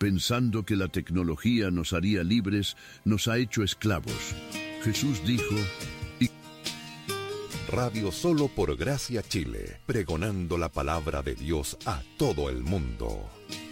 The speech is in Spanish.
pensando que la tecnología nos haría libres, nos ha hecho esclavos. Jesús dijo: Radio Solo por Gracia Chile, pregonando la palabra de Dios a todo el mundo.